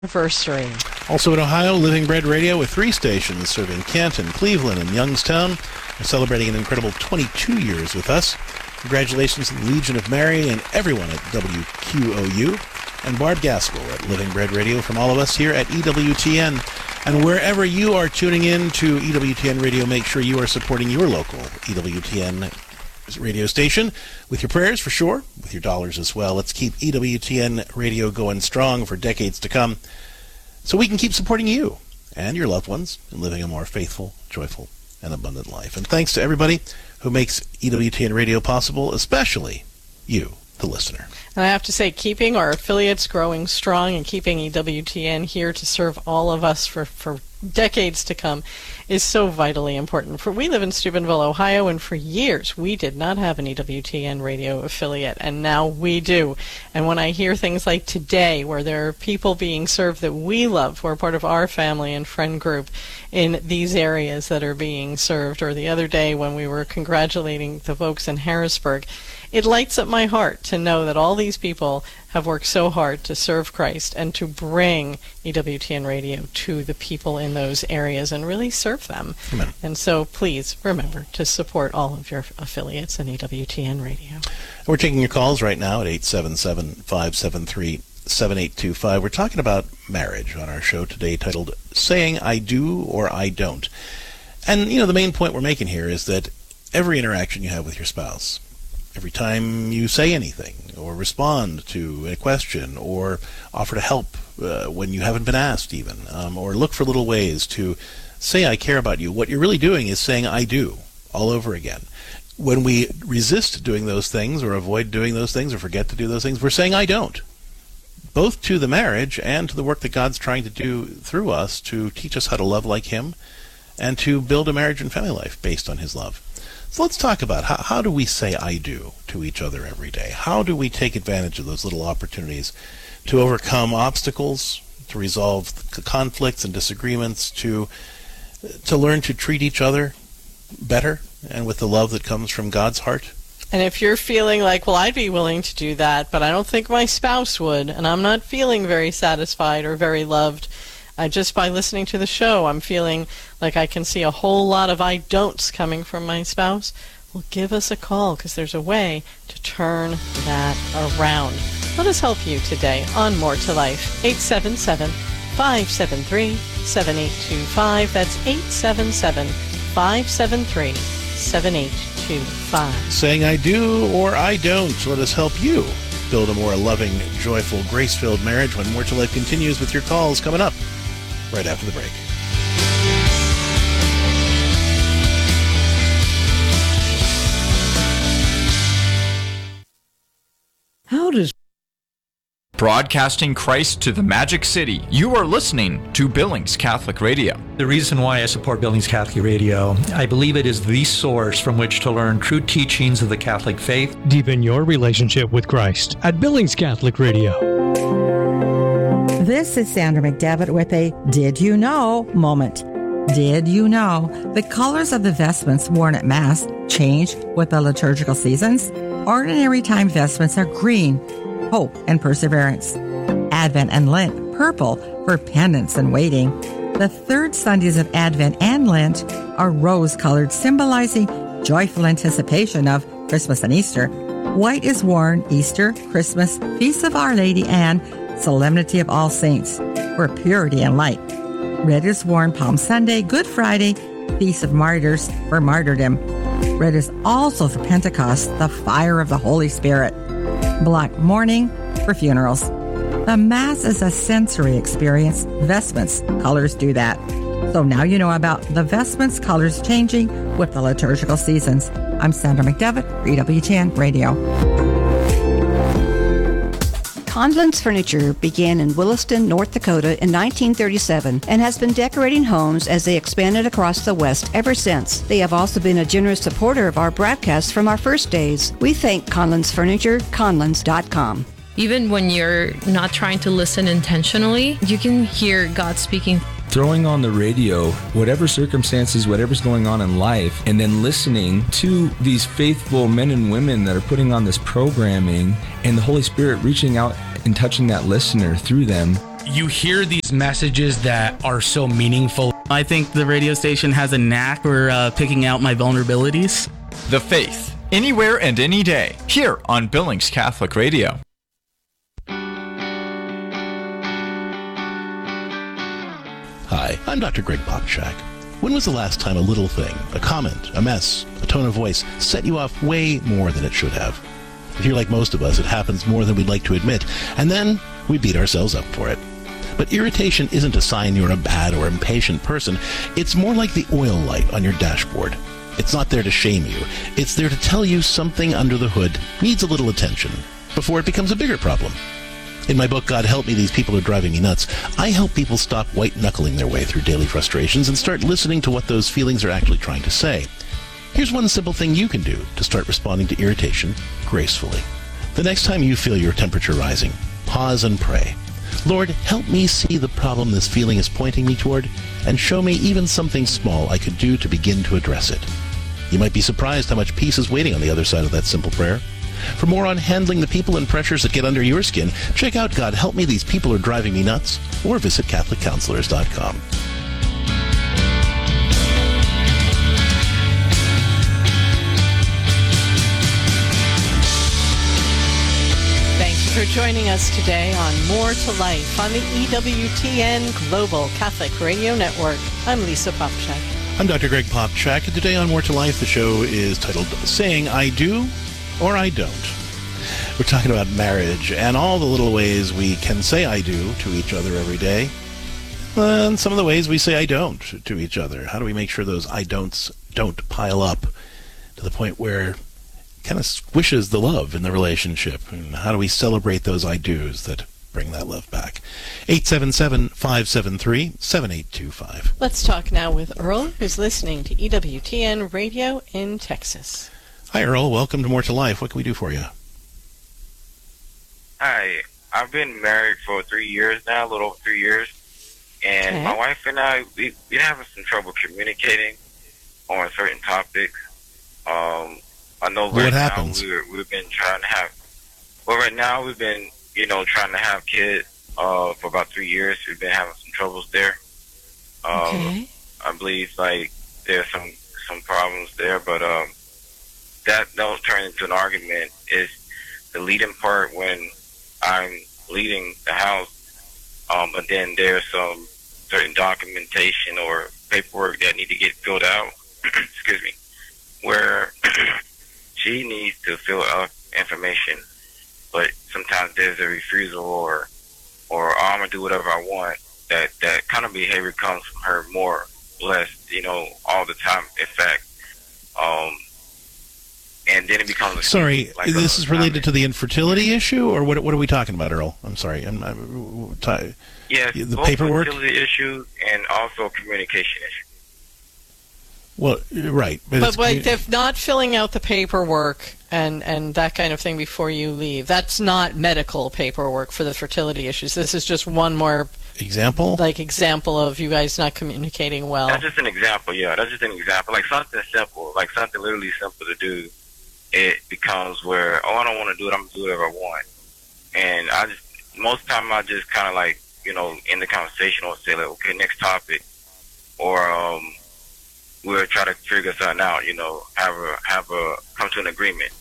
anniversary. Also in Ohio, Living Bread Radio with 3 stations serving Canton, Cleveland, and Youngstown are celebrating an incredible 22 years with us. Congratulations to the Legion of Mary and everyone at WQOU, and Barb Gaskell at Living Bread Radio from all of us here at EWTN. And wherever you are tuning in to EWTN Radio, make sure you are supporting your local EWTN radio station with your prayers, for sure, with your dollars as well. Let's keep EWTN Radio going strong for decades to come so we can keep supporting you and your loved ones and living a more faithful, joyful, and abundant life. And thanks to everybody who makes EWTN Radio possible, especially you, the listener. And I have to say, keeping our affiliates growing strong and keeping EWTN here to serve all of us for decades to come is so vitally important. We live in Steubenville, Ohio, and for years we did not have an EWTN radio affiliate, and now we do. And when I hear things like today, where there are people being served that we love, who are part of our family and friend group in these areas that are being served, or the other day when we were congratulating the folks in Harrisburg, it lights up my heart to know that all these people have worked so hard to serve Christ and to bring EWTN Radio to the people in those areas and really serve them. Amen. And so please remember to support all of your affiliates in EWTN Radio. We're taking your calls right now at 877-573-7825. We're talking about marriage on our show today, titled Saying I Do or I Don't. And, the main point we're making here is that every interaction you have with your spouse, every time you say anything or respond to a question or offer to help when you haven't been asked even, or look for little ways to say I care about you, what you're really doing is saying I do all over again. When we resist doing those things or avoid doing those things or forget to do those things, we're saying I don't, both to the marriage and to the work that God's trying to do through us to teach us how to love like Him and to build a marriage and family life based on His love. So let's talk about how do we say I do to each other every day? How do we take advantage of those little opportunities to overcome obstacles, to resolve conflicts and disagreements, to learn to treat each other better and with the love that comes from God's heart? And if you're feeling like, well, I'd be willing to do that, but I don't think my spouse would, and I'm not feeling very satisfied or very loved, just by listening to the show, I'm feeling like I can see a whole lot of I don'ts coming from my spouse. Well, give us a call, because there's a way to turn that around. Let us help you today on More to Life. 877-573-7825. That's 877-573-7825. Saying I do or I don't. Let us help you build a more loving, joyful, grace-filled marriage when More to Life continues with your calls coming up right after the break. Broadcasting Christ to the Magic City, you are listening to Billings Catholic Radio. The reason why I support Billings Catholic Radio, I believe it is the source from which to learn true teachings of the Catholic faith. Deepen your relationship with Christ at Billings Catholic Radio. This is Sandra McDevitt with a Did You Know moment. Did you know the colors of the vestments worn at Mass change with the liturgical seasons? Ordinary time vestments are green, hope and perseverance. Advent and Lent, purple for penance and waiting. The third Sundays of Advent and Lent are rose-colored, symbolizing joyful anticipation of Christmas and Easter. White is worn Easter, Christmas, Feast of Our Lady, and Solemnity of All Saints for purity and light. Red is worn Palm Sunday, Good Friday, Feast of Martyrs for martyrdom. Red is also for Pentecost, the fire of the Holy Spirit. Black mourning for funerals. The Mass is a sensory experience. Vestments, colors do that. So now you know about the vestments, colors changing with the liturgical seasons. I'm Sandra McDevitt, EWTN Radio. Conlon's Furniture began in Williston, North Dakota in 1937 and has been decorating homes as they expanded across the West ever since. They have also been a generous supporter of our broadcasts from our first days. We thank Conlon's Furniture, conlons.com. Even when you're not trying to listen intentionally, you can hear God speaking. Throwing on the radio, whatever circumstances, whatever's going on in life, and then listening to these faithful men and women that are putting on this programming, and the Holy Spirit reaching out and touching that listener through them. you hear these messages that are so meaningful. I think the radio station has a knack for picking out my vulnerabilities. The Faith, anywhere and any day, here on Billings Catholic Radio. Hi, I'm Dr. Greg Popchak. When was the last time a little thing, a comment, a mess, a tone of voice, set you off way more than it should have? If you're like most of us, it happens more than we'd like to admit, and then we beat ourselves up for it. But irritation isn't a sign you're a bad or impatient person. It's more like the oil light on your dashboard. It's not there to shame you. It's there to tell you something under the hood needs a little attention before it becomes a bigger problem. In my book, God Help Me, These People Are Driving Me Nuts, I help people stop white-knuckling their way through daily frustrations and start listening to what those feelings are actually trying to say. Here's one simple thing you can do to start responding to irritation gracefully. The next time you feel your temperature rising, pause and pray. Lord, help me see the problem this feeling is pointing me toward, and show me even something small I could do to begin to address it. You might be surprised how much peace is waiting on the other side of that simple prayer. For more on handling the people and pressures that get under your skin, check out God Help Me, These People Are Driving Me Nuts, or visit CatholicCounselors.com. Thanks for joining us today on More to Life on the EWTN Global Catholic Radio Network. I'm Lisa Popchak. I'm Dr. Greg Popchak, and today on More to Life, the show is titled Saying I Do or I Don't. We're talking about marriage and all the little ways we can say I do to each other every day, and some of the ways we say I don't to each other. How do we make sure those I don'ts don't pile up to the point where it kind of squishes the love in the relationship? And how do we celebrate those I do's that bring that love back? 877-573-7825. Let's talk now with Earl, who's listening to EWTN Radio in Texas. Hi, Earl. Welcome to More to Life. What can we do for you? Hi. I've been married for 3 years now, a little over 3 years. And my wife and I, we're having some trouble communicating on certain topics. I know right now we've been trying to have, right now we've been, trying to have kids for about 3 years. We've been having some troubles there. I believe, there's some problems there, but that don't turn into an argument. Is the leading part when I'm leading the house, but then there's some certain documentation or paperwork that need to get filled out, excuse me, where she needs to fill out information, but sometimes there's a refusal or I'm going to do whatever I want. That kind of behavior comes from her more or less, all the time, in fact. And then it becomes Sorry, this is related to the infertility issue, or what are we talking about, Earl? I'm sorry. Yes, the both paperwork? fertility issues and also communication issues. Well, right. But if not filling out the paperwork and that kind of thing before you leave, that's not medical paperwork for the fertility issues. This is just one more example of you guys not communicating well. That's just an example, yeah. That's just an example. Like something simple, like something literally simple to do. It becomes where, I don't want to do it, I'm going to do whatever I want. And most of the time I just kind of in the conversation or say, okay, next topic. Or we'll try to figure something out, come to an agreement,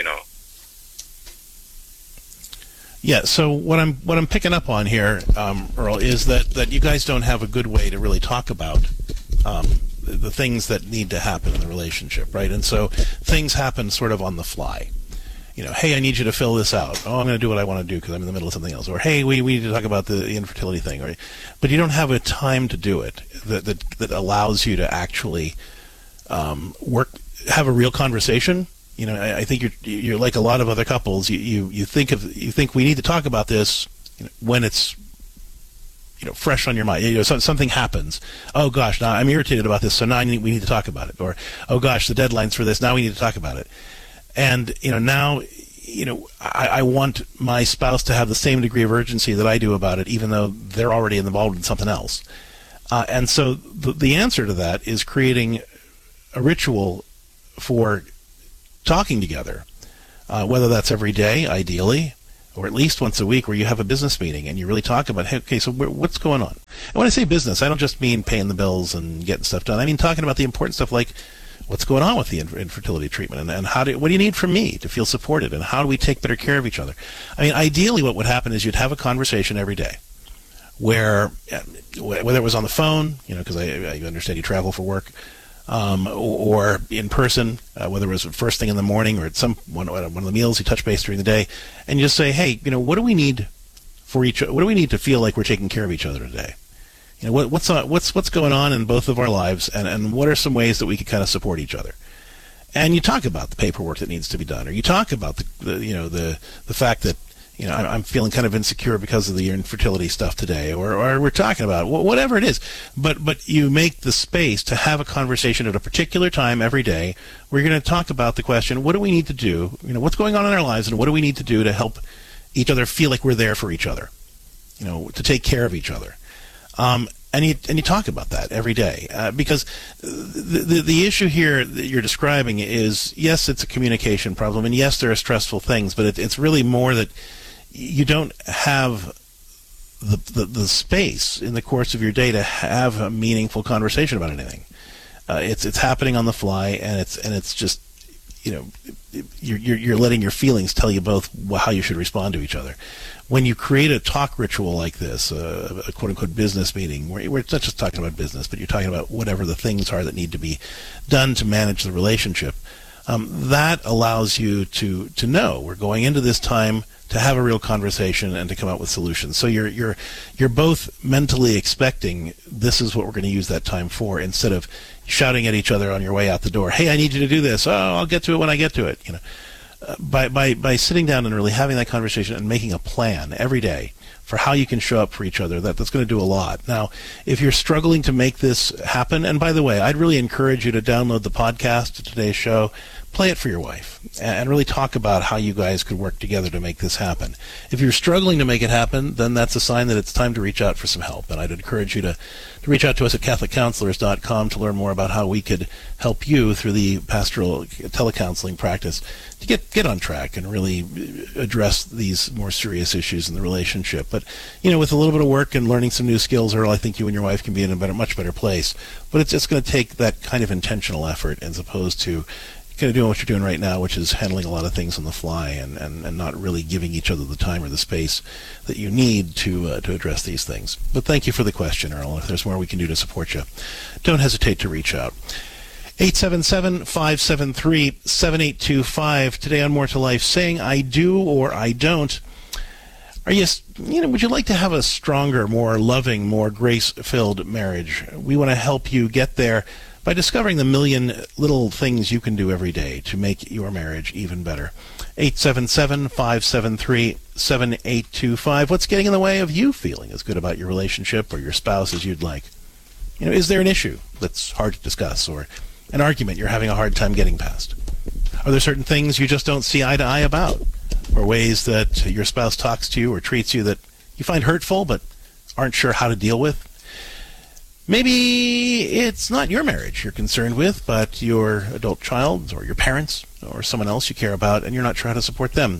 Yeah, so what I'm picking up on here, Earl, is that you guys don't have a good way to really talk about the things that need to happen in the relationship, right? And so things happen sort of on the fly. Hey, I need you to fill this out. Oh, I'm going to do what I want to do because I'm in the middle of something else. Or, hey, we need to talk about the infertility thing. Right? But you don't have a time to do it that allows you to actually have a real conversation. I think you're like a lot of other couples. You think we need to talk about this when it's fresh on your mind. Something happens. Oh gosh, now I'm irritated about this, so now we need to talk about it. Or, oh gosh, the deadline's for this. Now we need to talk about it. And now I want my spouse to have the same degree of urgency that I do about it, even though they're already involved in something else. And so the answer to that is creating a ritual for talking together, whether that's every day, ideally, or at least once a week, where you have a business meeting and you really talk about, hey, okay, so what's going on? And when I say business, I don't just mean paying the bills and getting stuff done. I mean talking about the important stuff like what's going on with the infertility treatment, and what do you need from me to feel supported, and how do we take better care of each other? I mean, ideally what would happen is you'd have a conversation every day where, whether it was on the phone, because I understand you travel for work, or in person, whether it was first thing in the morning or at one of the meals, you touch base during the day, and you just say, hey, what do we need what do we need to feel like we're taking care of each other today? What's going on in both of our lives, and what are some ways that we could kind of support each other? And you talk about the paperwork that needs to be done, or you talk about the fact that I'm feeling kind of insecure because of the infertility stuff today, or we're talking about whatever it is. But you make the space to have a conversation at a particular time every day where you're going to talk about the question, what do we need to do? What's going on in our lives, and what do we need to do to help each other feel like we're there for each other? To take care of each other. And you talk about that every day, because the issue here that you're describing is, yes, it's a communication problem, and yes, there are stressful things, but it's really more that you don't have the space in the course of your day to have a meaningful conversation about anything. It's happening on the fly, and it's just you're letting your feelings tell you both how you should respond to each other. When you create a talk ritual like this, a quote-unquote business meeting, where it's not just talking about business, but you're talking about whatever the things are that need to be done to manage the relationship, that allows you to know we're going into this time to have a real conversation and to come up with solutions. So you're both mentally expecting this is what we're going to use that time for, instead of shouting at each other on your way out the door, hey, I need you to do this. Oh, I'll get to it when I get to it. By sitting down and really having that conversation and making a plan every day for how you can show up for each other, that's going to do a lot. Now, if you're struggling to make this happen, and by the way, I'd really encourage you to download the podcast of today's show, play it for your wife, and really talk about how you guys could work together to make this happen. If you're struggling to make it happen, then that's a sign that it's time to reach out for some help. And I'd encourage you to reach out to us at CatholicCounselors.com to learn more about how we could help you through the pastoral telecounseling practice to get on track and really address these more serious issues in the relationship. But, with a little bit of work and learning some new skills, Earl, I think you and your wife can be in a much better place. But it's just going to take that kind of intentional effort as opposed to kind of doing what you're doing right now, which is handling a lot of things on the fly and not really giving each other the time or the space that you need to address these things. But thank you for the question, Earl. If there's more we can do to support you, don't hesitate to reach out. 877-573-7825. Today on More to Life, saying I do or I don't. Are you, would you like to have a stronger, more loving, more grace-filled marriage? We want to help you get there by discovering the million little things you can do every day to make your marriage even better. 877-573-7825. What's getting in the way of you feeling as good about your relationship or your spouse as you'd like? Is there an issue that's hard to discuss, or an argument you're having a hard time getting past? Are there certain things you just don't see eye to eye about, or ways that your spouse talks to you or treats you that you find hurtful but aren't sure how to deal with? Maybe it's not your marriage you're concerned with, but your adult child or your parents or someone else you care about, and you're not sure how to support them.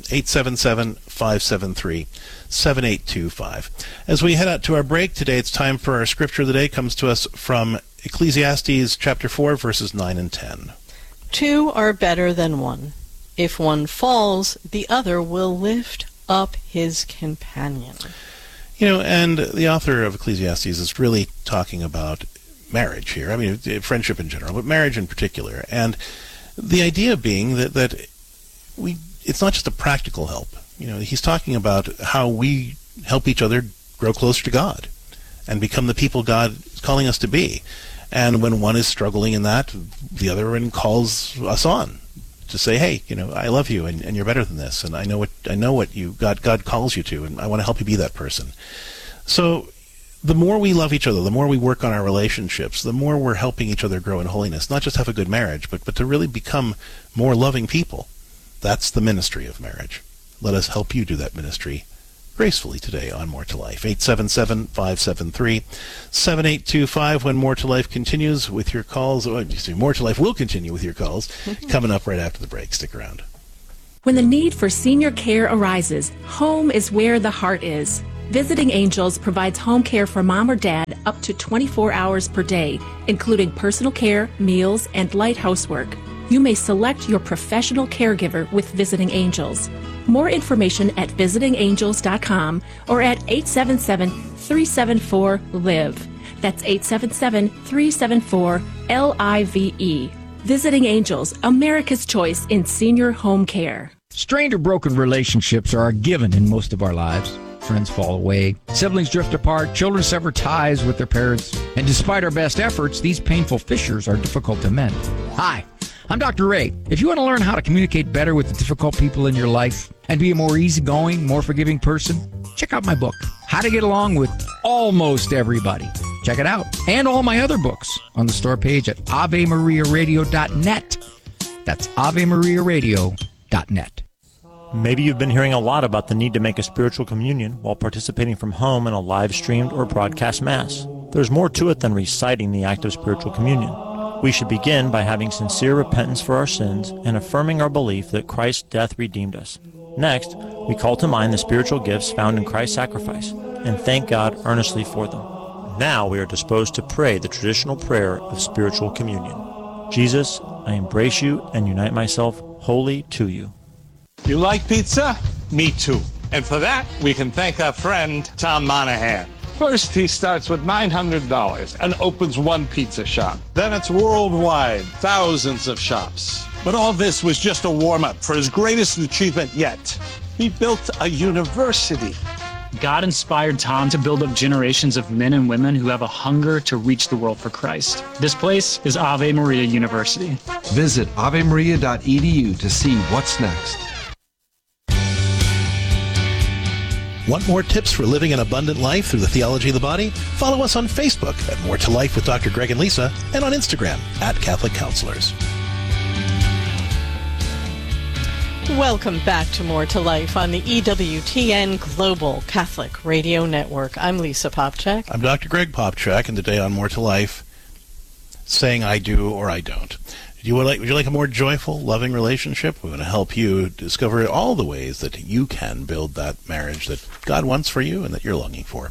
877-573-7825. As we head out to our break today, it's time for our scripture of the day. It comes to us from Ecclesiastes chapter 4, verses 9 and 10. 2 are better than 1. If one falls, the other will lift up his companion. And the author of Ecclesiastes is really talking about marriage here. I mean, friendship in general, but marriage in particular. And the idea being that it's not just a practical help. He's talking about how we help each other grow closer to God and become the people God is calling us to be. And when one is struggling in that, the other one calls us on to say, hey, I love you, and you're better than this, and I know what God calls you to, and I want to help you be that person. So the more we love each other, the more we work on our relationships, the more we're helping each other grow in holiness, not just have a good marriage, but to really become more loving people. That's the ministry of marriage. Let us help you do that ministry gracefully today on More to Life. 877-573-7825. When More to Life continues with your calls, More to Life will continue with your calls, coming up right after the break. Stick around. When the need for senior care arises, home is where the heart is. Visiting Angels provides home care for mom or dad up to 24 hours per day, including personal care, meals, and light housework. You may select your professional caregiver with Visiting Angels. More information at visitingangels.com or at 877-374-LIVE. That's 877-374-LIVE. Visiting Angels, America's choice in senior home care. Strained or broken relationships are a given in most of our lives. Friends fall away, siblings drift apart, children sever ties with their parents, and despite our best efforts, these painful fissures are difficult to mend. Hi, I'm Dr. Ray. If you want to learn how to communicate better with the difficult people in your life and be a more easygoing, more forgiving person, check out my book, How to Get Along with Almost Everybody. Check it out. And all my other books on the store page at AveMariaRadio.net. That's AveMariaRadio.net. Maybe you've been hearing a lot about the need to make a spiritual communion while participating from home in a live-streamed or broadcast Mass. There's more to it than reciting the act of spiritual communion. We should begin by having sincere repentance for our sins and affirming our belief that Christ's death redeemed us. Next, we call to mind the spiritual gifts found in Christ's sacrifice and thank God earnestly for them. Now we are disposed to pray the traditional prayer of spiritual communion. Jesus, I embrace you and unite myself wholly to you. You like pizza? Me too. And for that, we can thank our friend Tom Monahan. First, he starts with $900 and opens one pizza shop. Then it's worldwide, thousands of shops. But all this was just a warm-up for his greatest achievement yet. He built a university. God inspired Tom to build up generations of men and women who have a hunger to reach the world for Christ. This place is Ave Maria University. Visit avemaria.edu to see what's next. Want more tips for living an abundant life through the theology of the body? Follow us on Facebook at More to Life with Dr. Greg and Lisa, and on Instagram at Catholic Counselors. Welcome back to More to Life on the EWTN Global Catholic Radio Network. I'm Lisa Popchak. I'm Dr. Greg Popchak, and today on More to Life, saying I do or I don't. Would you like a more joyful, loving relationship? We want to help you discover all the ways that you can build that marriage that God wants for you and that you're longing for.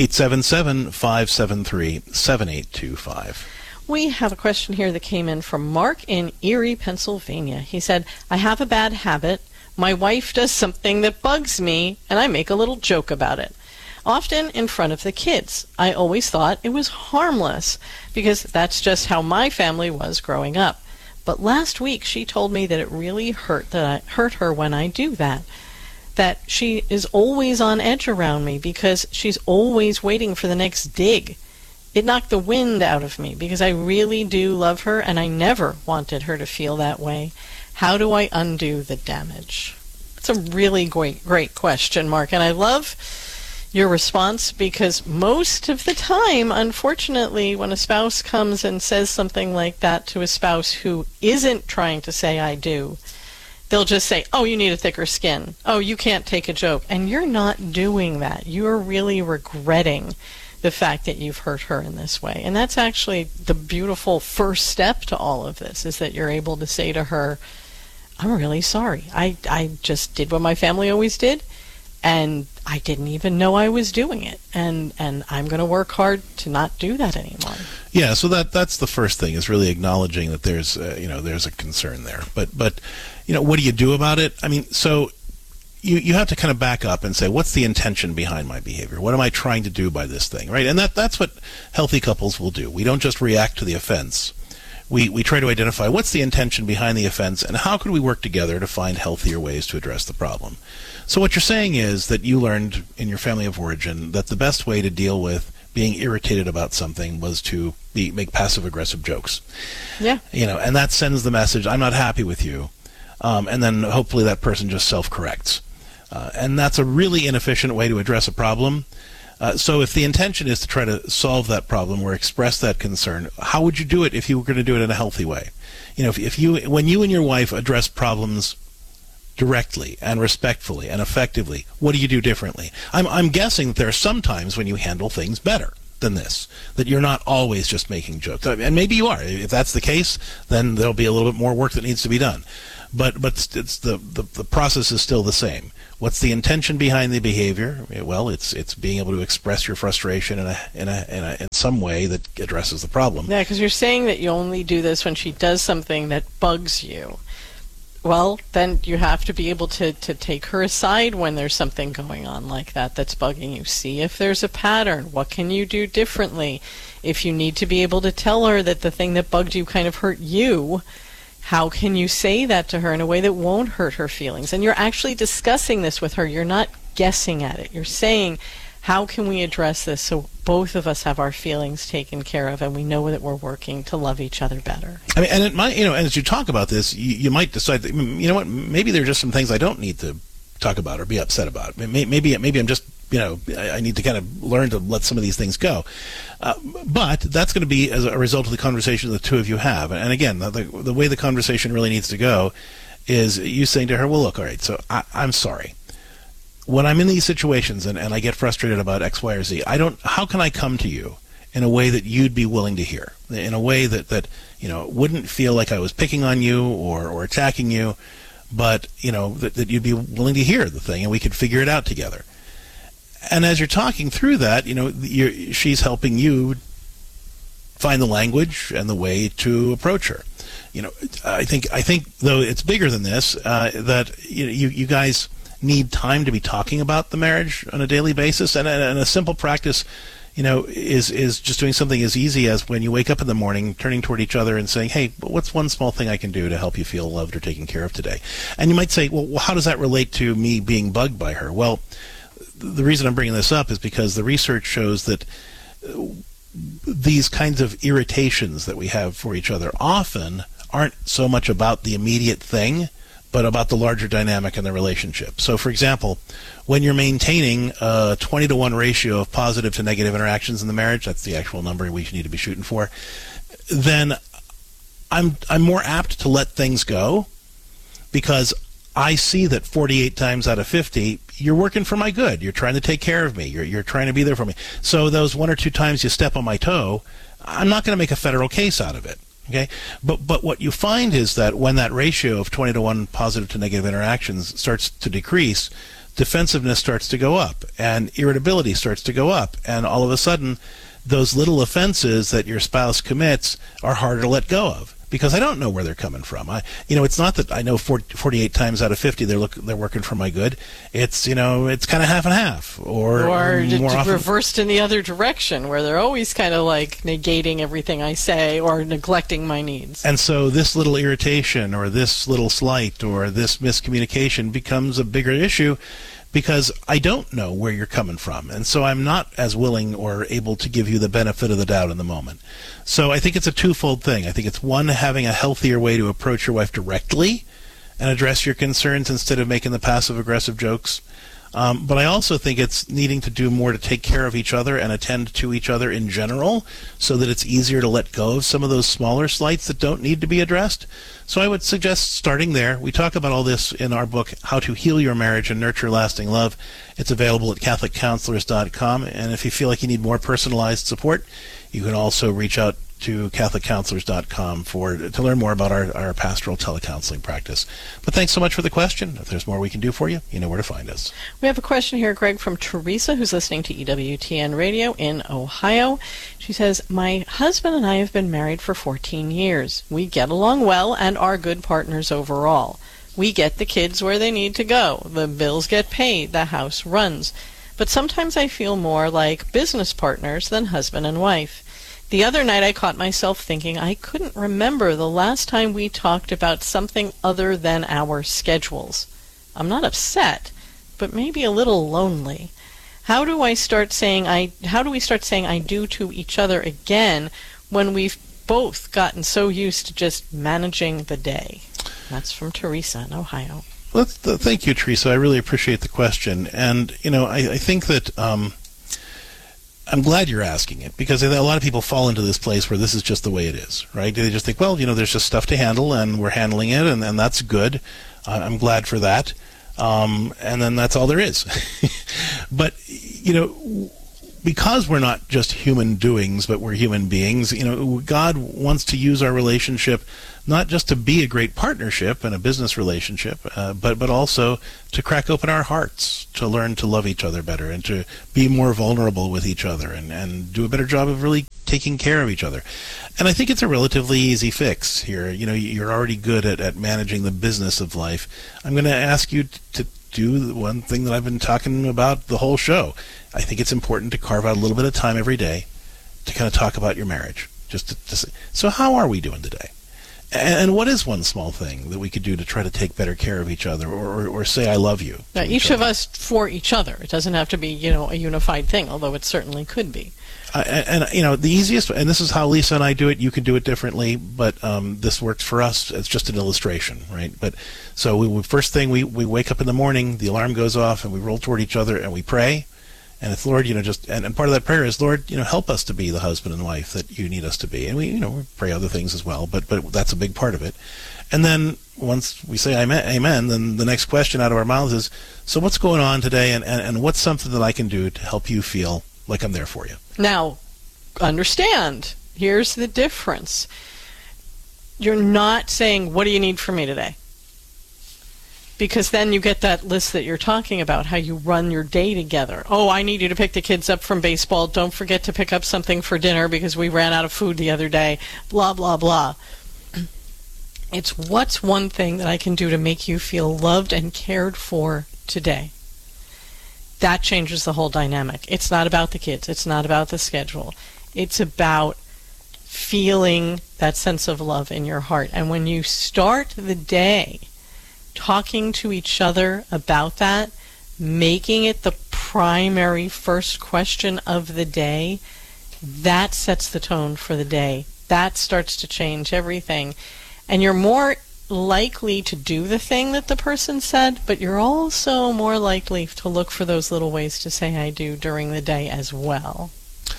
877-573-7825. We have a question here that came in from Mark in Erie, Pennsylvania. He said, I have a bad habit. My wife does something that bugs me, and I make a little joke about it. Often in front of the kids. I always thought it was harmless because that's just how my family was growing up. But last week she told me that it really hurt her when I do that. That she is always on edge around me because she's always waiting for the next dig. It knocked the wind out of me because I really do love her and I never wanted her to feel that way. How do I undo the damage? It's a really great question, Mark, and I love your response because most of the time, unfortunately, when a spouse comes and says something like that to a spouse who isn't trying to say I do, they'll just say, oh, you need a thicker skin. Oh, you can't take a joke. And you're not doing that. You're really regretting the fact that you've hurt her in this way. And that's actually the beautiful first step to all of this, is that you're able to say to her, I'm really sorry. I just did what my family always did. And I didn't even know I was doing it, and I'm going to work hard to not do that anymore. Yeah, so that's the first thing, is really acknowledging that there's there's a concern there. But what do you do about it? I mean, so you have to kind of back up and say, what's the intention behind my behavior? What am I trying to do by this thing, right? And that's what healthy couples will do. We don't just react to the offense. We try to identify what's the intention behind the offense and how could we work together to find healthier ways to address the problem. So what you're saying is that you learned in your family of origin that the best way to deal with being irritated about something was to make passive-aggressive jokes. Yeah. And that sends the message, I'm not happy with you. And then hopefully that person just self-corrects. And that's a really inefficient way to address a problem. So if the intention is to try to solve that problem or express that concern, how would you do it if you were going to do it in a healthy way? When you and your wife address problems directly and respectfully and effectively, what do you do differently? I'm guessing that there are some times when you handle things better than this, that you're not always just making jokes. And maybe you are. If that's the case, then there'll be a little bit more work that needs to be done. but it's the process is still the same. What's the intention behind the behavior? Well, it's being able to express your frustration in some way that addresses the problem. Yeah, because you're saying that you only do this when she does something that bugs you. Well, then you have to be able to take her aside when there's something going on like that that's bugging you. See if there's a pattern. What can you do differently? If you need to be able to tell her that the thing that bugged you kind of hurt you, how can you say that to her in a way that won't hurt her feelings? And you're actually discussing this with her. You're not guessing at it. You're saying, how can we address this so both of us have our feelings taken care of and we know that we're working to love each other better? I mean, and it might, and as you talk about this, you might decide that, you know what, maybe there are just some things I don't need to talk about or be upset about. Maybe I'm just, I need to kind of learn to let some of these things go. But that's going to be as a result of the conversation the two of you have. And again, the way the conversation really needs to go is you saying to her, well, look, all right, so I'm sorry. When I'm in these situations and I get frustrated about X, Y, or Z, how can I come to you in a way that you'd be willing to hear? In a way that wouldn't feel like I was picking on you or attacking you, but, that you'd be willing to hear the thing and we could figure it out together. And as you're talking through that, she's helping you find the language and the way to approach her. I think though it's bigger than this, that you guys need time to be talking about the marriage on a daily basis, and a simple practice, is just doing something as easy as when you wake up in the morning, turning toward each other and saying, hey, what's one small thing I can do to help you feel loved or taken care of today? And you might say, well, how does that relate to me being bugged by her? Well, the reason I'm bringing this up is because the research shows that these kinds of irritations that we have for each other often aren't so much about the immediate thing, but about the larger dynamic in the relationship. So, for example, when you're maintaining a 20-to-1 ratio of positive to negative interactions in the marriage, that's the actual number we need to be shooting for, then I'm more apt to let things go because I see that 48 times out of 50, you're working for my good. You're trying to take care of me. You're trying to be there for me. So those 1 or 2 times you step on my toe, I'm not going to make a federal case out of it. Okay, but what you find is that when that ratio of 20-to-1 positive to negative interactions starts to decrease, defensiveness starts to go up, and irritability starts to go up, and all of a sudden, those little offenses that your spouse commits are harder to let go of because I don't know where they're coming from. It's not that I know 48 times out of 50 they're working for my good. It's it's kind of half and half, or more often reversed in the other direction, where they're always kind of like negating everything I say or neglecting my needs. And so this little irritation or this little slight or this miscommunication becomes a bigger issue because I don't know where you're coming from, and so I'm not as willing or able to give you the benefit of the doubt in the moment. So I think it's a twofold thing. I think it's one, having a healthier way to approach your wife directly and address your concerns instead of making the passive-aggressive jokes. But I also think it's needing to do more to take care of each other and attend to each other in general so that it's easier to let go of some of those smaller slights that don't need to be addressed. So I would suggest starting there. We talk about all this in our book, How to Heal Your Marriage and Nurture Lasting Love. It's available at CatholicCounselors.com. And if you feel like you need more personalized support, you can also reach out to CatholicCounselors.com to learn more about our pastoral telecounseling practice. But thanks so much for the question. If there's more we can do for you, you know where to find us. We have a question here, Greg, from Teresa, who's listening to EWTN Radio in Ohio. She says, my husband and I have been married for 14 years. We get along well and are good partners overall. We get the kids where they need to go. The bills get paid. The house runs. But sometimes I feel more like business partners than husband and wife. The other night I caught myself thinking I couldn't remember the last time we talked about something other than our schedules. I'm not upset, but maybe a little lonely. How do we start saying I do to each other again when we've both gotten so used to just managing the day? That's from Teresa in Ohio. Thank you, Teresa. I really appreciate the question. And, I think that I'm glad you're asking it, because a lot of people fall into this place where this is just the way it is, right? They just think, well, there's just stuff to handle, and we're handling it, and that's good. I'm glad for that. And then that's all there is. But, because we're not just human doings, but we're human beings, God wants to use our relationship not just to be a great partnership and a business relationship, but also to crack open our hearts, to learn to love each other better, and to be more vulnerable with each other, and do a better job of really taking care of each other. And I think it's a relatively easy fix here. You're already good at managing the business of life. I'm going to ask you to do the one thing that I've been talking about the whole show. I think it's important to carve out a little bit of time every day to kind of talk about your marriage. So how are we doing today? And what is one small thing that we could do to try to take better care of each other, or say I love you? Now, each of us for each other. It doesn't have to be, a unified thing, although it certainly could be. The easiest, and this is how Lisa and I do it. You can do it differently, but this works for us. It's just an illustration, right? But so first thing we wake up in the morning, the alarm goes off, and we roll toward each other and we pray. And it's Lord, and part of that prayer is, Lord, help us to be the husband and wife that you need us to be. And we pray other things as well, but that's a big part of it. And then once we say amen, then the next question out of our mouths is, so what's going on today, and what's something that I can do to help you feel like I'm there for you? Now, understand, here's the difference. You're not saying, what do you need from me today? Because then you get that list that you're talking about, how you run your day together. Oh, I need you to pick the kids up from baseball. Don't forget to pick up something for dinner because we ran out of food the other day. Blah, blah, blah. It's what's one thing that I can do to make you feel loved and cared for today. That changes the whole dynamic. It's not about the kids. It's not about the schedule. It's about feeling that sense of love in your heart. And when you start the day talking to each other about that, making it the primary first question of the day, that sets the tone for the day. That starts to change everything. And you're more likely to do the thing that the person said, but you're also more likely to look for those little ways to say I do during the day as well.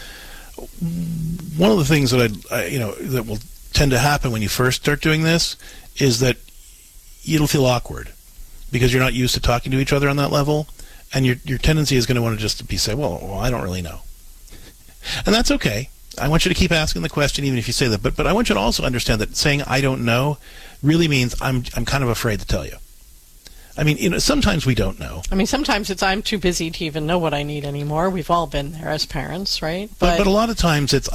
One of the things that that will tend to happen when you first start doing this is that it'll feel awkward because you're not used to talking to each other on that level, and your tendency is going to want to just say, well, I don't really know. And that's okay. I want you to keep asking the question even if you say that, but I want you to also understand that saying I don't know really means I'm kind of afraid to tell you. I mean, sometimes we don't know. I mean, sometimes it's I'm too busy to even know what I need anymore. We've all been there as parents, right? But a lot of times it's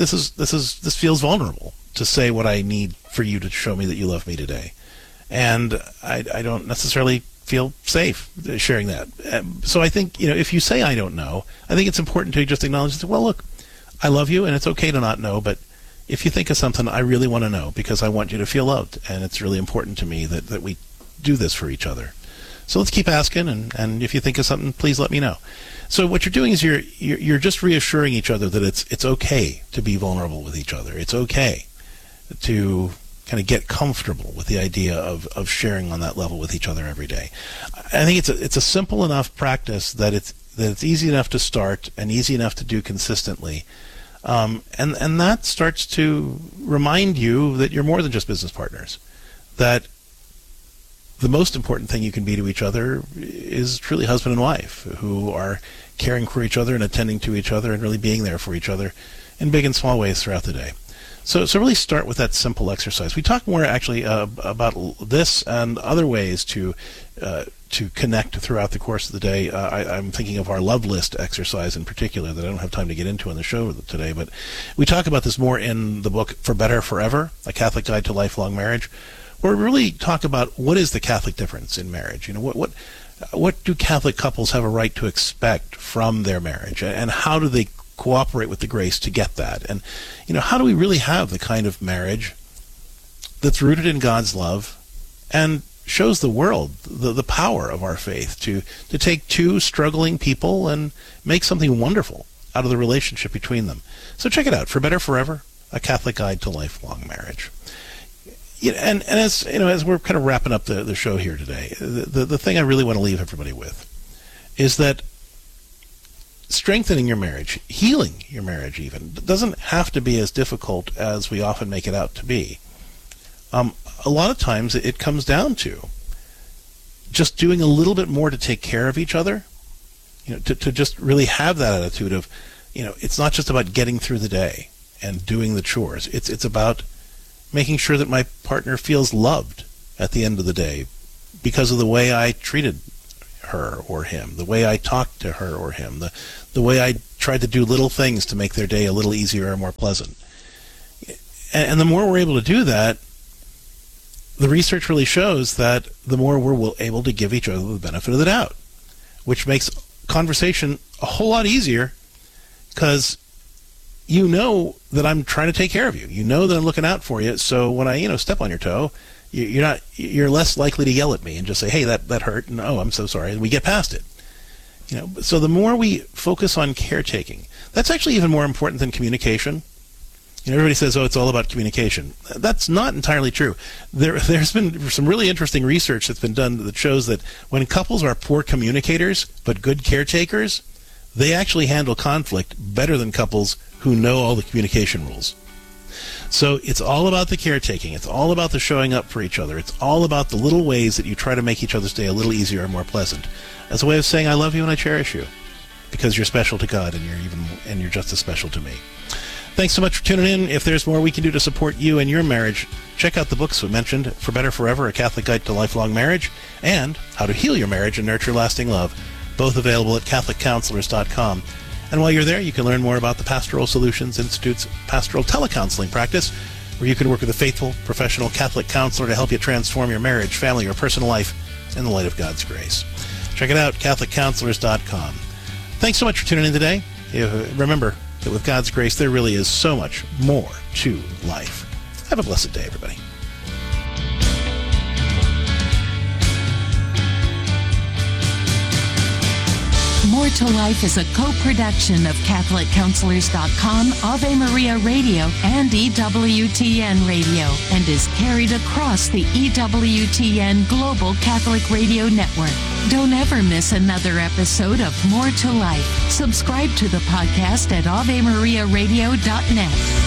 this feels vulnerable to say what I need for you to show me that you love me today. And I don't necessarily feel safe sharing that. So I think, if you say I don't know, I think it's important to just acknowledge that, well, look, I love you, and it's okay to not know, but if you think of something, I really want to know because I want you to feel loved, and it's really important to me that we do this for each other. So let's keep asking, and if you think of something, please let me know. So what you're doing is you're just reassuring each other that it's okay to be vulnerable with each other. It's okay to kind of get comfortable with the idea of sharing on that level with each other every day. I think it's a simple enough practice that it's easy enough to start and easy enough to do consistently. And that starts to remind you that you're more than just business partners, that the most important thing you can be to each other is truly husband and wife who are caring for each other and attending to each other and really being there for each other in big and small ways throughout the day. So really start with that simple exercise. We talk more actually about this and other ways to connect throughout the course of the day. I'm thinking of our love list exercise in particular that I don't have time to get into on the show today, but we talk about this more in the book For Better Forever, A Catholic Guide to Lifelong Marriage, where we really talk about what is the Catholic difference in marriage. What do Catholic couples have a right to expect from their marriage, and how do they cooperate with the grace to get that? And how do we really have the kind of marriage that's rooted in God's love and shows the world the power of our faith to take two struggling people and make something wonderful out of the relationship between them? So check it out, For Better Forever, A Catholic Guide to Lifelong Marriage. And as we're kind of wrapping up the show here today, the thing I really want to leave everybody with is that strengthening your marriage, healing your marriage even, doesn't have to be as difficult as we often make it out to be. A lot of times it comes down to just doing a little bit more to take care of each other, to just really have that attitude of, it's not just about getting through the day and doing the chores. It's about making sure that my partner feels loved at the end of the day because of the way I treated her or him, the way I talked to her or him, the way I tried to do little things to make their day a little easier or more pleasant. And the more we're able to do that, the research really shows that the more we're able to give each other the benefit of the doubt, which makes conversation a whole lot easier because you know that I'm trying to take care of you. You know that I'm looking out for you. So when I, step on your toe, you're less likely to yell at me and just say, hey, that hurt, and oh, I'm so sorry, and we get past it. So the more we focus on caretaking, that's actually even more important than communication. Everybody says, oh, it's all about communication. That's not entirely true. There's been some really interesting research that's been done that shows that when couples are poor communicators but good caretakers, they actually handle conflict better than couples who know all the communication rules. So it's all about the caretaking. It's all about the showing up for each other. It's all about the little ways that you try to make each other's day a little easier and more pleasant, as a way of saying I love you and I cherish you, because you're special to God and you're just as special to me. Thanks so much for tuning in. If there's more we can do to support you and your marriage, check out the books we mentioned, For Better Forever, A Catholic Guide to Lifelong Marriage, and How to Heal Your Marriage and Nurture Lasting Love, both available at CatholicCounselors.com. And while you're there, you can learn more about the Pastoral Solutions Institute's pastoral telecounseling practice, where you can work with a faithful, professional Catholic counselor to help you transform your marriage, family, or personal life in the light of God's grace. Check it out, CatholicCounselors.com. Thanks so much for tuning in today. Remember that with God's grace, there really is so much more to life. Have a blessed day, everybody. More to Life is a co-production of CatholicCounselors.com, Ave Maria Radio, and EWTN Radio, and is carried across the EWTN Global Catholic Radio Network. Don't ever miss another episode of More to Life. Subscribe to the podcast at AveMariaRadio.net.